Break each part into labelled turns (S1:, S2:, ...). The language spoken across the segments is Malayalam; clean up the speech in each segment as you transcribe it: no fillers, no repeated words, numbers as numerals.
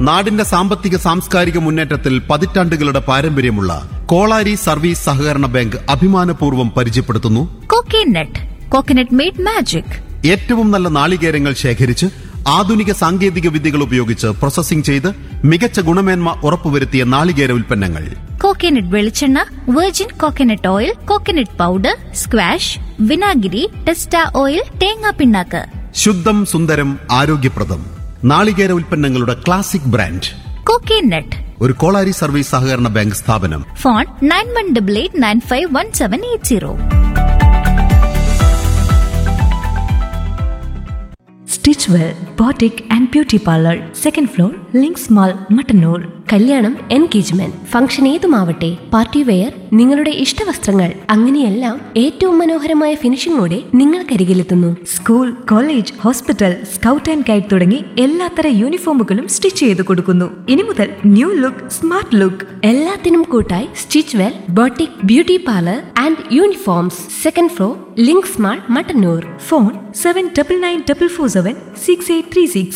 S1: നാടിന്റെ സാമ്പത്തിക സാംസ്കാരിക മുന്നേറ്റത്തിൽ പതിറ്റാണ്ടുകളുടെ പാരമ്പര്യമുള്ള കോളാരി സർവീസ് സഹകരണ ബാങ്ക് അഭിമാനപൂർവ്വം പരിചയപ്പെടുത്തുന്നു
S2: കോക്കനട്ട്. Coconut made magic.
S1: ഏറ്റവും നല്ല നാളികേരങ്ങൾ ശേഖരിച്ച് ആധുനിക സാങ്കേതിക വിദ്യകൾ ഉപയോഗിച്ച് പ്രോസസ്സിംഗ് ചെയ്ത് മികച്ച ഗുണമേന്മ ഉറപ്പുവരുത്തിയ നാളികേര ഉൽപ്പന്നങ്ങൾ.
S2: കോക്കനട്ട് വെളിച്ചെണ്ണ, virgin coconut oil, coconut powder, squash, വിനാഗിരി, ടെസ്റ്റ ഓയിൽ, തേങ്ങാ പിണ്ണാക്ക്.
S1: ശുദ്ധം, സുന്ദരം, ആരോഗ്യപ്രദം നാളികേര ഉൽപ്പന്നങ്ങളുടെ ക്ലാസിക് ബ്രാൻഡ്
S2: കോക്കനട്ട്.
S1: ഒരു കോളാരി സർവീസ് സഹകരണ ബാങ്ക് സ്ഥാപനം.
S2: Phone 9188951780.
S3: Stitch well boutique and beauty parlour, second floor, links mall, Mattannur.
S4: കല്യാണം, എൻഗേജ്മെന്റ്, ഫംഗ്ഷൻ ഏതുമാവട്ടെ, പാർട്ടി വെയർ, നിങ്ങളുടെ ഇഷ്ടവസ്ത്രങ്ങൾ, അങ്ങനെയെല്ലാം ഏറ്റവും മനോഹരമായ ഫിനിഷിംഗോടെ നിങ്ങൾക്കരികിലെത്തുന്നു.
S3: School, college, hospital, scout and guide തുടങ്ങി എല്ലാത്തര യൂണിഫോമുകളും സ്റ്റിച്ച് ചെയ്ത് കൊടുക്കുന്നു. ഇനി മുതൽ ന്യൂ ലുക്ക്, സ്മാർട്ട് ലുക്ക്.
S4: എല്ലാത്തിനും കൂട്ടായി stitch well boutique beauty parlour and uniforms, second floor, links mall, Mattannur.
S3: Phone 7994476836,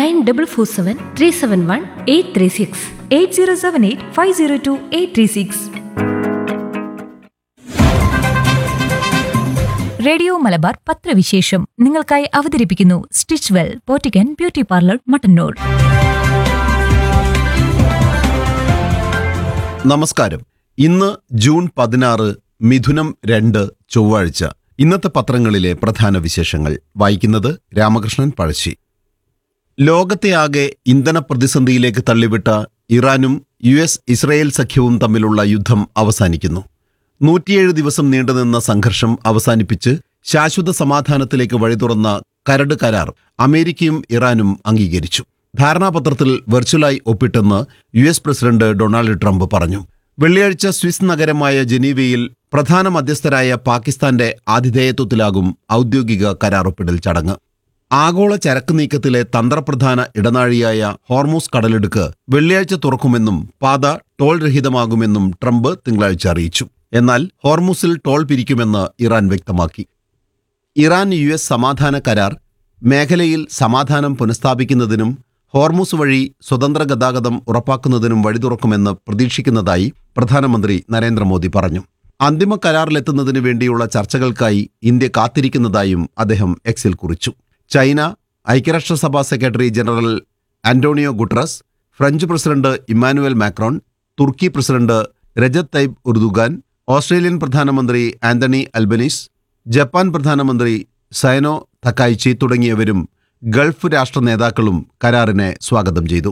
S4: 9447371836,
S3: 8078502836. Radio Malabar പത്രവിശേഷം നിങ്ങൾക്കായി അവതരിപ്പിക്കുന്നു stitch well boutique and beauty parlour, Mattannur.
S1: നമസ്കാരം. ഇന്ന് ജൂൺ 16, മിഥുനം 2, ചൊവ്വാഴ്ച. ഇന്നത്തെ പത്രങ്ങളിലെ പ്രധാന വിശേഷങ്ങൾ വായിക്കുന്നത് രാമകൃഷ്ണൻ പഴശ്ശി. ലോകത്തെ ആകെ ഇന്ധന പ്രതിസന്ധിയിലേക്ക് തള്ളിവിട്ട ഇറാനും US-ഇസ്രയേൽ സഖ്യവും തമ്മിലുള്ള യുദ്ധം അവസാനിക്കുന്നു. 107 ദിവസം നീണ്ടുനിന്ന സംഘർഷം അവസാനിപ്പിച്ച് ശാശ്വത സമാധാനത്തിലേക്ക് വഴിതുറന്ന കരട് കരാർ അമേരിക്കയും ഇറാനും അംഗീകരിച്ചു. ധാരണാപത്രത്തിൽ വെർച്വലായി ഒപ്പിട്ടെന്ന് US പ്രസിഡന്റ് ഡൊണാൾഡ് ട്രംപ് പറഞ്ഞു. വെള്ളിയാഴ്ച സ്വിസ് നഗരമായ ജനീവയിൽ പ്രധാന മധ്യസ്ഥരായ പാകിസ്ഥാന്റെ ആതിഥേയത്വത്തിലാകും ഔദ്യോഗിക കരാർ ഒപ്പിടൽ ചടങ്ങ്. ആഗോള ചരക്ക് നീക്കത്തിലെ തന്ത്രപ്രധാന ഇടനാഴിയായ ഹോർമൂസ് കടലിടുക്ക് വെള്ളിയാഴ്ച തുറക്കുമെന്നും പാത ടോൾ രഹിതമാകുമെന്നും ട്രംപ് തിങ്കളാഴ്ച അറിയിച്ചു. എന്നാൽ ഹോർമൂസിൽ ടോൾ പിരിക്കുമെന്ന് ഇറാൻ വ്യക്തമാക്കി. ഇറാൻ US സമാധാന കരാർ മേഖലയിൽ സമാധാനം പുനഃസ്ഥാപിക്കുന്നതിനും ഹോർമൂസ് വഴി സ്വതന്ത്ര ഗതാഗതം ഉറപ്പാക്കുന്നതിനും വഴി തുറക്കുമെന്ന് പ്രതീക്ഷിക്കുന്നതായി പ്രധാനമന്ത്രി നരേന്ദ്രമോദി പറഞ്ഞു. അന്തിമ കരാറിലെത്തുന്നതിന് വേണ്ടിയുള്ള ചർച്ചകൾക്കായി ഇന്ത്യ കാത്തിരിക്കുന്നതായും അദ്ദേഹം എക്സിൽ കുറിച്ചു. China, ഐക്യരാഷ്ട്രസഭാ secretary general Antonio Guterres, French president Emmanuel Macron, തുർക്കി പ്രസിഡന്റ് രജബ് തയ്യിബ് ഉർദുഗാൻ, ഓസ്ട്രേലിയൻ പ്രധാനമന്ത്രി ആന്റണി അൽബനീസ്, ജപ്പാൻ പ്രധാനമന്ത്രി സയനോ തക്കായിച്ചി തുടങ്ങിയവരും ഗൾഫ് രാഷ്ട്ര നേതാക്കളും കരാറിനെ സ്വാഗതം ചെയ്തു.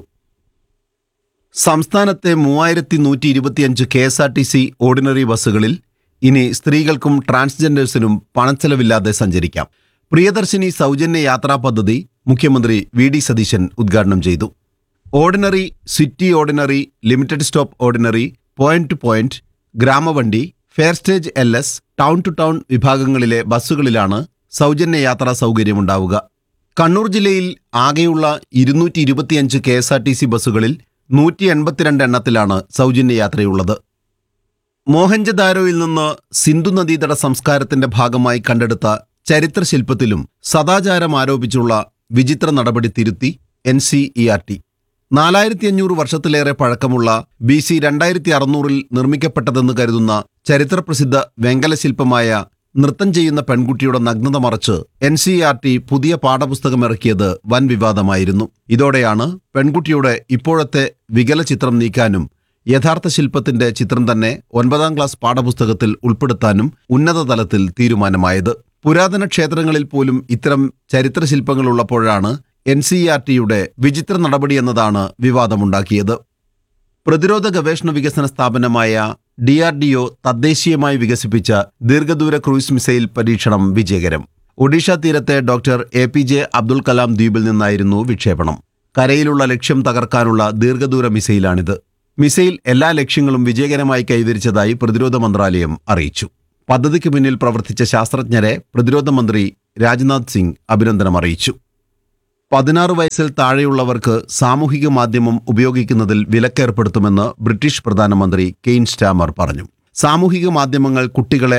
S1: സംസ്ഥാനത്തെ 3125 KSRTC ഓർഡിനറി ബസ്സുകളിൽ ഇനി സ്ത്രീകൾക്കും ട്രാൻസ്ജെൻഡേഴ്സിനും പണച്ചെലവില്ലാതെ സഞ്ചരിക്കാം. പ്രിയദർശിനി സൗജന്യ യാത്രാ പദ്ധതി മുഖ്യമന്ത്രി VD സതീശൻ ഉദ്ഘാടനം ചെയ്തു. Ordinary, city ordinary, limited stop ordinary, point two point, ഗ്രാമവണ്ടി, fare stage LS, town to town വിഭാഗങ്ങളിലെ ബസ്സുകളിലാണ് സൗജന്യ യാത്രാ സൗകര്യമുണ്ടാവുക. കണ്ണൂർ ജില്ലയിൽ ആകെയുള്ള 225 KSRTC ബസ്സുകളിൽ 182 എണ്ണത്തിലാണ് സൗജന്യ യാത്രയുള്ളത്. മോഹൻജദാരോയിൽ നിന്ന് സിന്ധു നദീതട സംസ്കാരത്തിന്റെ ഭാഗമായി കണ്ടെടുത്ത ചരിത്രശില്പത്തിലും സദാചാരം ആരോപിച്ചുള്ള വിചിത്ര നടപടി തിരുത്തി NCERT. 4500 വർഷത്തിലേറെ പഴക്കമുള്ള BC 2600 നിർമ്മിക്കപ്പെട്ടതെന്ന് കരുതുന്ന ചരിത്രപ്രസിദ്ധ വെങ്കല ശില്പമായ നൃത്തം ചെയ്യുന്ന പെൺകുട്ടിയുടെ നഗ്നത മറച്ച് NCERT പുതിയ പാഠപുസ്തകം ഇറക്കിയത് വൻ വിവാദമായിരുന്നു. ഇതോടെയാണ് പെൺകുട്ടിയുടെ ഇപ്പോഴത്തെ വികല ചിത്രം നീക്കാനും യഥാർത്ഥ ശില്പത്തിന്റെ ചിത്രം തന്നെ 9ാം ക്ലാസ് പാഠപുസ്തകത്തിൽ ഉൾപ്പെടുത്താനും ഉന്നതതലത്തിൽ തീരുമാനമായത്. പുരാതന ക്ഷേത്രങ്ങളിൽ പോലും ഇത്തരം ചരിത്രശില്പങ്ങൾ ഉള്ളപ്പോഴാണ് NCERTയുടെ വിചിത്ര നടപടിയെന്നതാണ് വിവാദമുണ്ടാക്കിയത്. പ്രതിരോധ ഗവേഷണ വികസന സ്ഥാപനമായ DRDO തദ്ദേശീയമായി വികസിപ്പിച്ച ദീർഘദൂര ക്രൂയിസ് മിസൈൽ പരീക്ഷണം വിജയകരം. ഒഡീഷ തീരത്തെ ഡോക്ടർ APJ അബ്ദുൽ കലാം ദ്വീപിൽ നിന്നായിരുന്നു വിക്ഷേപണം. കരയിലുള്ള ലക്ഷ്യം തകർക്കാനുള്ള ദീർഘദൂര മിസൈലാണിത്. മിസൈൽ എല്ലാ ലക്ഷ്യങ്ങളും വിജയകരമായി കൈവരിച്ചതായി പ്രതിരോധ മന്ത്രാലയം അറിയിച്ചു. പദ്ധതിക്ക് പിന്നിൽ പ്രവർത്തിച്ച ശാസ്ത്രജ്ഞരെ പ്രതിരോധ മന്ത്രി രാജ്നാഥ് സിംഗ് അഭിനന്ദനം അറിയിച്ചു. 16 വയസ്സിൽ താഴെയുള്ളവർക്ക് സാമൂഹിക മാധ്യമം ഉപയോഗിക്കുന്നതിൽ വിലക്കേർപ്പെടുത്തുമെന്ന് ബ്രിട്ടീഷ് പ്രധാനമന്ത്രി കെയ്ൻ സ്റ്റാമർ പറഞ്ഞു. സാമൂഹിക മാധ്യമങ്ങൾ കുട്ടികളെ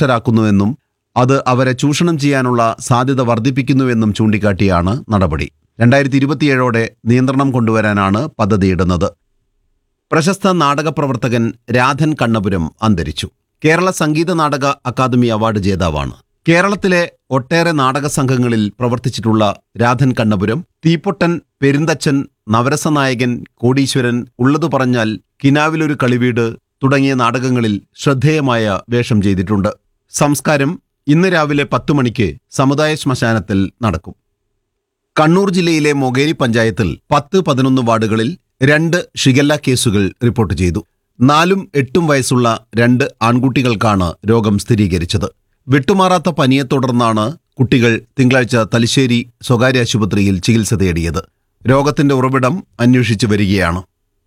S1: അസന്തുഷ്ടരാക്കുന്നുവെന്നും അത് അവരെ ചൂഷണം ചെയ്യാനുള്ള സാധ്യത വർദ്ധിപ്പിക്കുന്നുവെന്നും ചൂണ്ടിക്കാട്ടിയാണ് നടപടി. 2027 നിയന്ത്രണം കൊണ്ടുവരാനാണ് പദ്ധതിയിടുന്നത്. പ്രശസ്ത നാടക പ്രവർത്തകൻ രാധൻ കണ്ണപുരം അന്തരിച്ചു. Kerala Sangeetha Nataka academy award ജേതാവാണ്. കേരളത്തിലെ ഒട്ടേറെ നാടക സംഘങ്ങളിൽ പ്രവർത്തിച്ചിട്ടുള്ള രാധൻ കണ്ണപുരം തീപ്പൊട്ടൻ, പെരുന്തച്ചൻ, നവരസനായകൻ, കോടീശ്വരൻ, ഉള്ളതു പറഞ്ഞാൽ, കിനാവിലൊരു കളിവീട് തുടങ്ങിയ നാടകങ്ങളിൽ ശ്രദ്ധേയമായ വേഷം ചെയ്തിട്ടുണ്ട്. സംസ്കാരം ഇന്ന് രാവിലെ 10 മണിക്ക് സമുദായ ശ്മശാനത്തിൽ നടക്കും. കണ്ണൂർ ജില്ലയിലെ മൊകേരി പഞ്ചായത്തിൽ 10-11 വാർഡുകളിൽ 2 ഷിഗല്ല കേസുകൾ റിപ്പോർട്ട് ചെയ്തു. 4ഉം 8ഉം വയസ്സുള്ള 2 ആൺകുട്ടികൾക്കാണ് രോഗം സ്ഥിരീകരിച്ചത്. വിട്ടുമാറാത്ത പനിയെ തുടർന്നാണ് കുട്ടികൾ തിങ്കളാഴ്ച തലശ്ശേരി സ്വകാര്യ ആശുപത്രിയിൽ ചികിത്സ തേടിയത്. രോഗത്തിന്റെ ഉറവിടം അന്വേഷിച്ചു വരികയാണ്.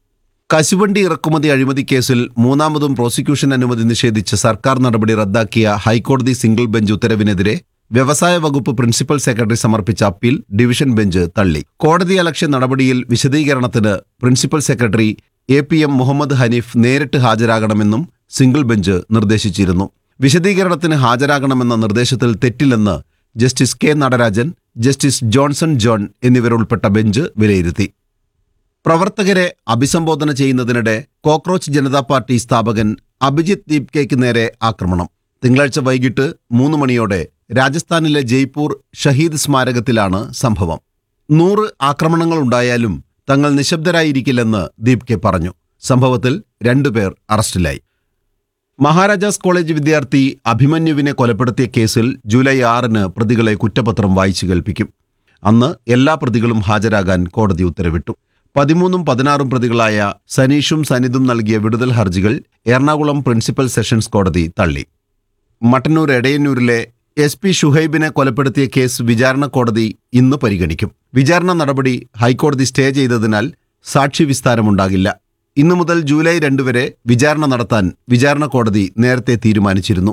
S1: കശുവണ്ടി ഇറക്കുമതി അഴിമതി കേസിൽ 3ാമതും പ്രോസിക്യൂഷൻ അനുമതി നിഷേധിച്ച് സർക്കാർ നടപടി റദ്ദാക്കിയ ഹൈക്കോടതി സിംഗിൾ ബെഞ്ച് ഉത്തരവിനെതിരെ വ്യവസായ വകുപ്പ് പ്രിൻസിപ്പൽ സെക്രട്ടറി സമർപ്പിച്ച അപ്പീൽ ഡിവിഷൻ ബെഞ്ച് തള്ളി. കോടതിയലക്ഷ്യ നടപടിയിൽ വിശദീകരണത്തിന് principal secretary APM Muhammad Hanif നേരിട്ട് ഹാജരാകണമെന്നും സിംഗിൾ ബെഞ്ച് നിർദ്ദേശിച്ചിരുന്നു. വിശദീകരണത്തിന് ഹാജരാകണമെന്ന നിർദ്ദേശത്തിൽ തെറ്റില്ലെന്ന് justice K Natarajan, justice Johnson John എന്നിവരുൾപ്പെട്ട bench വിലയിരുത്തി. പ്രവർത്തകരെ അഭിസംബോധന ചെയ്യുന്നതിനിടെ കോക്രോച്ച് ജനതാ പാർട്ടി സ്ഥാപകൻ അഭിജിത്ത് ദീപ്കയ്ക്ക് നേരെ ആക്രമണം. തിങ്കളാഴ്ച വൈകിട്ട് 3 മണിയോടെ രാജസ്ഥാനിലെ ജയ്പൂർ ഷഹീദ് സ്മാരകത്തിലാണ് സംഭവം. 100 ആക്രമണങ്ങളുണ്ടായാലും തങ്ങൾ നിശബ്ദരായിരിക്കില്ലെന്ന് ദീപ്കെ പറഞ്ഞു. സംഭവത്തിൽ 2 പേർ അറസ്റ്റിലായി. മഹാരാജാസ് കോളേജ് വിദ്യാർത്ഥി അഭിമന്യുവിനെ കൊലപ്പെടുത്തിയ കേസിൽ ജൂലൈ 6-ന് പ്രതികളെ കുറ്റപത്രം വായിച്ചു കേൾപ്പിക്കും. അന്ന് എല്ലാ പ്രതികളും ഹാജരാകാൻ കോടതി ഉത്തരവിട്ടു. 13ഉം 16ഉം പ്രതികളായ സനീഷും സനിതും നൽകിയ വിടുതൽ ഹർജികൾ എറണാകുളം പ്രിൻസിപ്പൽ സെഷൻസ് കോടതി തള്ളി. മട്ടന്നൂർ എടയന്നൂരിലെ SP ഷുഹൈബിനെ കൊലപ്പെടുത്തിയ കേസ് വിചാരണ കോടതി ഇന്ന് പരിഗണിക്കും. വിചാരണ നടപടി ഹൈക്കോടതി സ്റ്റേ ചെയ്തതിനാൽ സാക്ഷി വിസ്താരമുണ്ടാകില്ല. ഇന്നു മുതൽ ജൂലൈ 2 വരെ വിചാരണ നടത്താൻ വിചാരണ കോടതി നേരത്തെ തീരുമാനിച്ചിരുന്നു.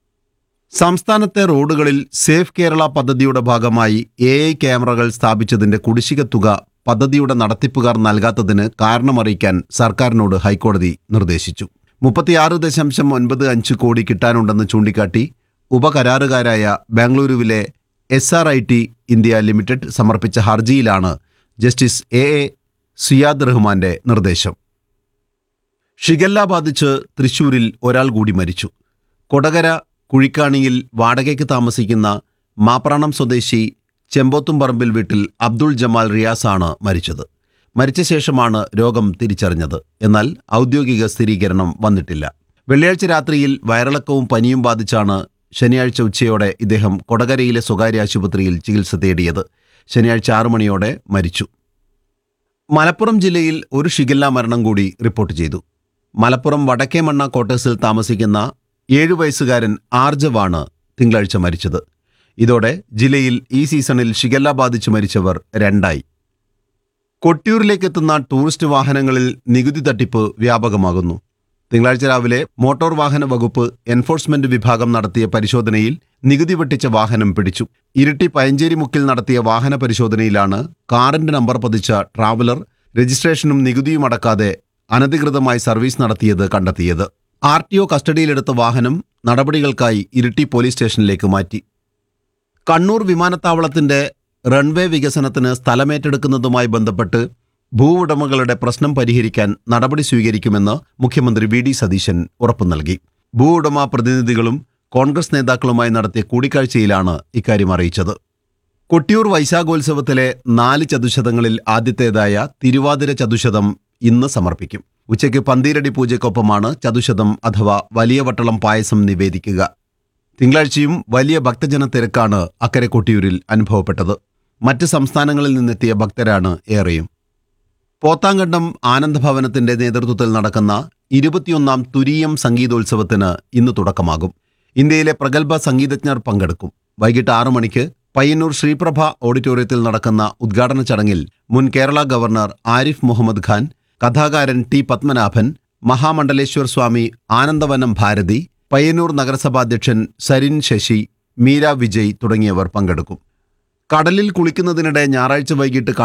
S1: സംസ്ഥാനത്തെ റോഡുകളിൽ സേഫ് കേരള പദ്ധതിയുടെ ഭാഗമായി AI ക്യാമറകൾ സ്ഥാപിച്ചതിന്റെ കുടിശ്ശിക തുക പദ്ധതിയുടെ നടത്തിപ്പുകാർ നൽകാത്തതിന് കാരണമറിയിക്കാൻ സർക്കാരിനോട് ഹൈക്കോടതി നിർദ്ദേശിച്ചു. 36.95 കോടി കിട്ടാനുണ്ടെന്ന് ചൂണ്ടിക്കാട്ടി ഉപകരാറുകാരായ ബാംഗ്ലൂരുവിലെ SRIT ഇന്ത്യ ലിമിറ്റഡ് സമർപ്പിച്ച ഹർജിയിലാണ് ജസ്റ്റിസ് AA സിയാദ് റഹ്മാന്റെ നിർദ്ദേശം. ഷിഗല്ല ബാധിച്ച് തൃശൂരിൽ ഒരാൾ കൂടി മരിച്ചു. കൊടകര കുഴിക്കാണിയിൽ വാടകയ്ക്ക് താമസിക്കുന്ന മാപ്രാണം സ്വദേശി ചെമ്പോത്തുംപറമ്പിൽ വീട്ടിൽ അബ്ദുൾ ജമാൽ റിയാസാണ് മരിച്ചത്. മരിച്ച ശേഷമാണ് രോഗം തിരിച്ചറിഞ്ഞത്. എന്നാൽ ഔദ്യോഗിക സ്ഥിരീകരണം വന്നിട്ടില്ല. വെള്ളിയാഴ്ച രാത്രിയിൽ വയറിളക്കവും പനിയും ബാധിച്ചാണ് ശനിയാഴ്ച ഉച്ചയോടെ ഇദ്ദേഹം കൊടകരയിലെ സ്വകാര്യ ആശുപത്രിയിൽ ചികിത്സ തേടിയത്. ശനിയാഴ്ച 6 മണിയോടെ മരിച്ചു. മലപ്പുറം ജില്ലയിൽ ഒരു ഷിഗല്ല മരണം കൂടി റിപ്പോർട്ട് ചെയ്തു. മലപ്പുറം വടക്കേമണ്ണ ക്വാർട്ടേഴ്സിൽ താമസിക്കുന്ന 7 വയസ്സുകാരൻ ആർജവാണ് തിങ്കളാഴ്ച മരിച്ചത്. ഇതോടെ ജില്ലയിൽ ഈ സീസണിൽ ഷിഗല്ല ബാധിച്ച് മരിച്ചവർ 2ആയി. കൊട്ടിയൂരിലേക്കെത്തുന്ന ടൂറിസ്റ്റ് വാഹനങ്ങളിൽ നികുതി തട്ടിപ്പ് വ്യാപകമാകുന്നു. തിങ്കളാഴ്ച രാവിലെ മോട്ടോർ വാഹന വകുപ്പ് എൻഫോഴ്സ്മെന്റ് വിഭാഗം നടത്തിയ പരിശോധനയിൽ നികുതി വെട്ടിച്ച വാഹനം പിടിച്ചു. ഇരിട്ടി പയഞ്ചേരി മുക്കിൽ നടത്തിയ വാഹന പരിശോധനയിലാണ് കാറിന്റെ നമ്പർ പതിച്ച ട്രാവലർ രജിസ്ട്രേഷനും നികുതിയും അടക്കാതെ അനധികൃതമായി സർവീസ് നടത്തിയത് കണ്ടെത്തിയത്. RTO കസ്റ്റഡിയിലെടുത്ത വാഹനം നടപടികൾക്കായി ഇരിട്ടി പോലീസ് സ്റ്റേഷനിലേക്ക് മാറ്റി. കണ്ണൂർ വിമാനത്താവളത്തിന്റെ റൺവേ വികസനത്തിന് സ്ഥലമേറ്റെടുക്കുന്നതുമായി ബന്ധപ്പെട്ട് ഭൂവുടമകളുടെ പ്രശ്നം പരിഹരിക്കാൻ നടപടി സ്വീകരിക്കുമെന്ന് മുഖ്യമന്ത്രി VD സതീശൻ ഉറപ്പു നൽകി. ഭൂവുടമ പ്രതിനിധികളും കോൺഗ്രസ് നേതാക്കളുമായി നടത്തിയ കൂടിക്കാഴ്ചയിലാണ് ഇക്കാര്യം അറിയിച്ചത്. കൊട്ടിയൂർ വൈശാഖോത്സവത്തിലെ 4 ചതുശതങ്ങളിൽ ആദ്യത്തേതായ തിരുവാതിര ചതുശതം ഇന്ന് സമർപ്പിക്കും. ഉച്ചയ്ക്ക് പന്തീരടി പൂജയ്ക്കൊപ്പമാണ് ചതുശതം അഥവാ വലിയ വട്ടളം പായസം നിവേദിക്കുക. തിങ്കളാഴ്ചയും വലിയ ഭക്തജന തിരക്കാണ് അക്കരെ കൊട്ടിയൂരിൽ അനുഭവപ്പെട്ടത്. മറ്റ് സംസ്ഥാനങ്ങളിൽ നിന്നെത്തിയ ഭക്തരാണ് ഏറെയും. പോത്താങ്കണ്ടം ആനന്ദഭവനത്തിന്റെ നേതൃത്വത്തിൽ നടക്കുന്ന 21ാം തുരീയം സംഗീതോത്സവത്തിന് ഇന്ന് തുടക്കമാകും. ഇന്ത്യയിലെ പ്രഗത്ഭ സംഗീതജ്ഞർ പങ്കെടുക്കും. വൈകിട്ട് 6 മണിക്ക് പയ്യന്നൂർ ശ്രീപ്രഭ ഓഡിറ്റോറിയത്തിൽ നടക്കുന്ന ഉദ്ഘാടന ചടങ്ങിൽ മുൻ കേരള ഗവർണർ ആരിഫ് മുഹമ്മദ് ഖാൻ, കഥാകാരൻ T പത്മനാഭൻ, മഹാമണ്ഡലേശ്വർ സ്വാമി ആനന്ദവനം ഭാരതി, പയ്യന്നൂർ നഗരസഭാധ്യക്ഷൻ സരിൻ ശശി, മീര വിജയ് തുടങ്ങിയവർ പങ്കെടുക്കും. കടലിൽ കുളിക്കുന്നതിനിടെ ഞായറാഴ്ച വൈകിട്ട്